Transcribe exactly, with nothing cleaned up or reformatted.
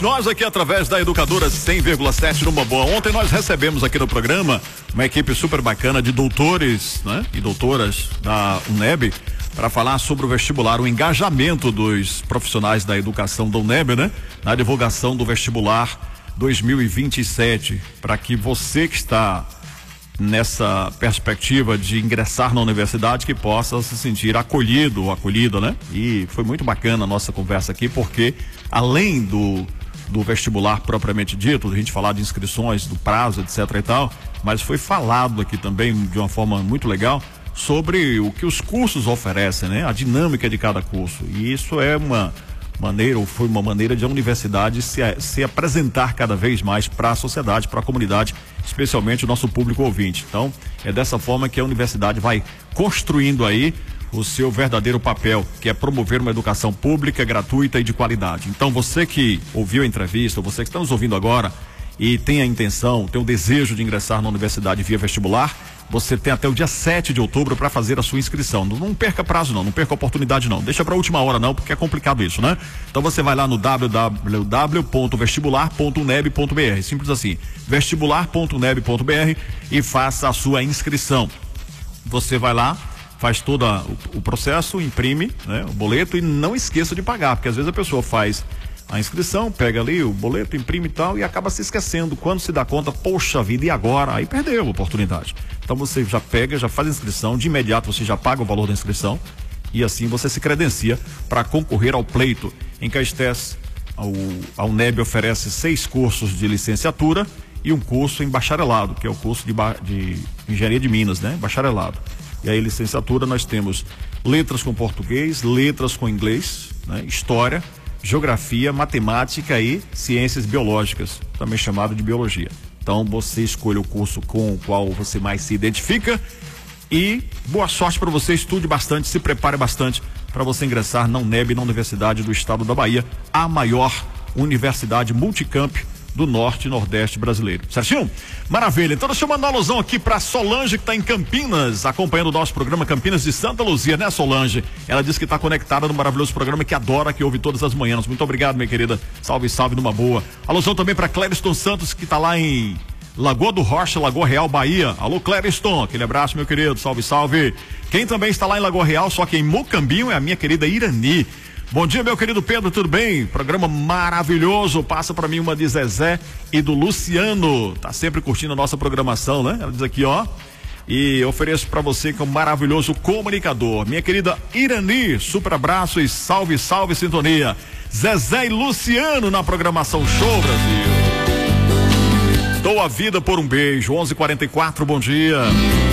nós aqui através da Educadora cem vírgula sete numa boa. Ontem nós recebemos aqui no programa uma equipe super bacana de doutores, né? E doutoras da UNEB para falar sobre o vestibular, o engajamento dos profissionais da educação da UNEB, né? Na divulgação do vestibular dois mil e vinte e sete, para que você que está nessa perspectiva de ingressar na universidade que possa se sentir acolhido ou acolhida, né? E foi muito bacana a nossa conversa aqui, porque além do, do vestibular propriamente dito, a gente falar de inscrições, do prazo, etc e tal, mas foi falado aqui também de uma forma muito legal sobre o que os cursos oferecem, né? A dinâmica de cada curso. E isso é uma maneira, ou foi uma maneira de a universidade se, se apresentar cada vez mais para a sociedade, para a comunidade, especialmente o nosso público ouvinte. Então, é dessa forma que a universidade vai construindo aí o seu verdadeiro papel, que é promover uma educação pública, gratuita e de qualidade. Então, você que ouviu a entrevista, você que está nos ouvindo agora e tem a intenção, tem o desejo de ingressar na universidade via vestibular, você tem até o dia sete de outubro para fazer a sua inscrição. Não, não perca prazo não, não perca oportunidade não. Deixa para a última hora não, porque é complicado isso, né? Então você vai lá no w w w ponto vestibular ponto uneb ponto b r, simples assim, vestibular ponto uneb ponto b r, e faça a sua inscrição. Você vai lá, faz todo o, o processo, imprime, né, o boleto, e não esqueça de pagar, porque às vezes a pessoa faz a inscrição, pega ali o boleto, imprime e tal, e acaba se esquecendo. Quando se dá conta, poxa vida, e agora? Aí perdeu a oportunidade. Então você já pega, já faz a inscrição, de imediato você já paga o valor da inscrição, e assim você se credencia para concorrer ao pleito. Em Caetés, a UNEB oferece seis cursos de licenciatura e um curso em bacharelado, que é o curso de, de Engenharia de Minas, né? Bacharelado. E aí, licenciatura, nós temos letras com português, letras com inglês, né? História, geografia, matemática e ciências biológicas, também chamado de biologia. Então você escolhe o curso com o qual você mais se identifica e boa sorte para você, estude bastante, se prepare bastante para você ingressar na UNEB, na Universidade do Estado da Bahia, a maior universidade multicamp do norte e nordeste brasileiro. Certinho? Maravilha. Então deixa eu mandar uma alusão aqui pra Solange, que tá em Campinas, acompanhando o nosso programa Campinas de Santa Luzia, né, Solange? Ela disse que tá conectada no maravilhoso programa, que adora, que ouve todas as manhãs. Muito obrigado, minha querida. Salve, salve, numa boa. Alusão também pra Clériston Santos, que tá lá em Lagoa do Rocha, Lagoa Real, Bahia. Alô, Clériston, aquele abraço, meu querido. Salve, salve. Quem também está lá em Lagoa Real, só que em Mocambinho, é a minha querida Irani. Bom dia, meu querido Pedro, tudo bem? Programa maravilhoso, passa pra mim uma de Zezé e do Luciano, tá sempre curtindo a nossa programação, né? Ela diz aqui, ó, e ofereço pra você que é um maravilhoso comunicador. Minha querida Irani, super abraço e salve, salve sintonia. Zezé e Luciano na programação Show Brasil. Dou a vida por um beijo, onze e quarenta e quatro, bom dia.